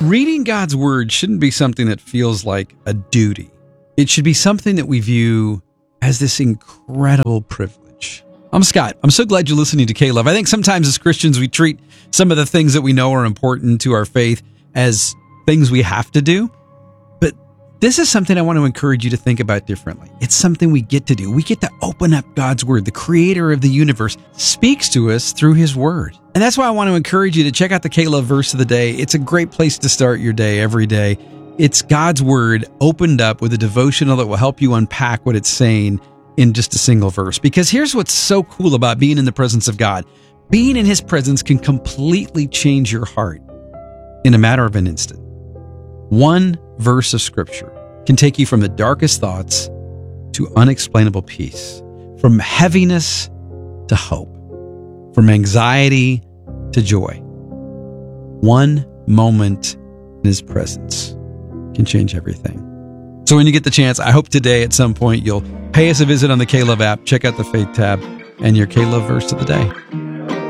Reading God's Word shouldn't be something that feels like a duty. It should be something that we view as this incredible privilege. I'm Scott. I'm so glad you're listening to K-Love. I think sometimes as Christians, we treat some of the things that we know are important to our faith as things we have to do. But this is something I want to encourage you to think about differently. It's something we get to do. We get to open up God's Word. The creator of the universe speaks to us through His Word. And that's why I want to encourage you to check out the K-Love verse of the day. It's a great place to start your day every day. It's God's Word opened up with a devotional that will help you unpack what it's saying in just a single verse. Because here's what's so cool about being in the presence of God. Being in His presence can completely change your heart in a matter of an instant. One verse of Scripture can take you from the darkest thoughts to unexplainable peace, from heaviness to hope, from anxiety to joy. One moment in His presence can change everything. So when you get the chance, I hope today at some point you'll pay us a visit on the K-Love app, check out the Faith tab, and your K-Love verse of the day.